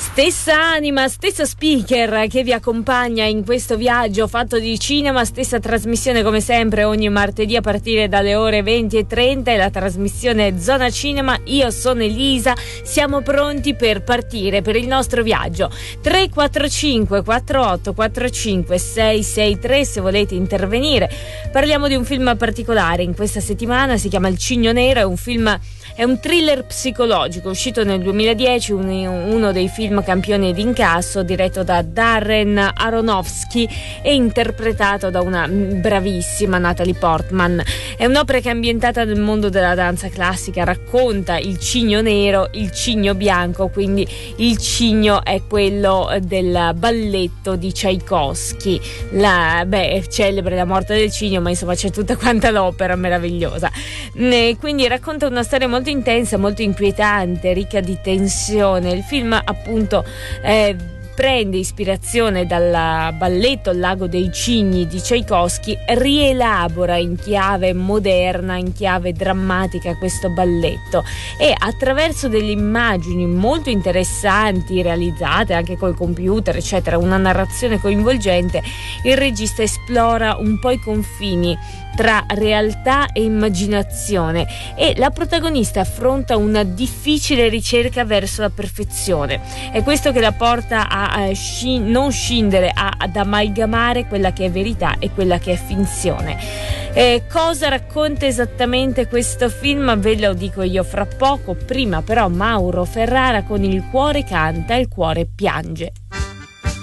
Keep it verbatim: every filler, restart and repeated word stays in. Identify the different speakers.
Speaker 1: Stessa anima, stesso speaker che vi accompagna in questo viaggio fatto di cinema, stessa trasmissione come sempre ogni martedì a partire dalle ore venti e trenta, è la trasmissione Zona Cinema. Io sono Elisa, siamo pronti per partire per il nostro viaggio. Tre quattro cinque quattro otto quattro cinque sei sei tre se volete intervenire. Parliamo di un film particolare in questa settimana, si chiama Il Cigno Nero, è un film, è un thriller psicologico uscito nel duemiladieci, un, uno dei film campione d'incasso, diretto da Darren Aronofsky e interpretato da una bravissima Natalie Portman. È un'opera che è ambientata nel mondo della danza classica, racconta il cigno nero, il cigno bianco, quindi il cigno è quello del balletto di Tchaikovsky, la, beh, celebre la morte del cigno, ma insomma c'è tutta quanta l'opera meravigliosa. E quindi racconta una storia molto intensa, molto inquietante, ricca di tensione. Il film appunto Eh, prende ispirazione dal balletto Il lago dei cigni di Tchaikovsky, rielabora in chiave moderna, in chiave drammatica questo balletto e attraverso delle immagini molto interessanti realizzate anche col computer eccetera, una narrazione coinvolgente, il regista esplora un po' i confini tra realtà e immaginazione e la protagonista affronta una difficile ricerca verso la perfezione. È questo che la porta a, a sci- non scindere, a, ad amalgamare quella che è verità e quella che è finzione. Eh, cosa racconta esattamente questo film? Ve lo dico io fra poco. Prima però Mauro Ferrara con Il cuore canta, il cuore piange.